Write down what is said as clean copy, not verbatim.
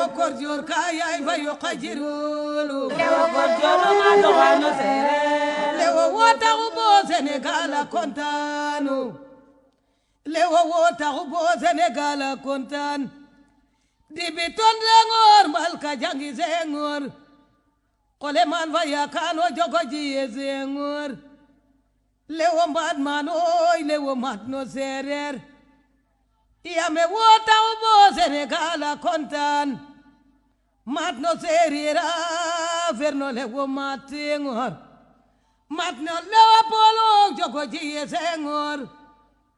lewo korjor kayay fayo kajirulu lewo korjor ma doxano sereer lewo wotaxu bo Sénégal a kontanu lewo wotaxu bo Sénégal a kontan dibi ton Senghor mbalka jangi Senghor kole man fa yakano jogo jiye Senghor lewo mbaat man oy lewo mat no sereer yame wotaxu bo Sénégal a kontan mat no sereer a ferno lewo mat Senghor mat no lewo polo jogo jiye Senghor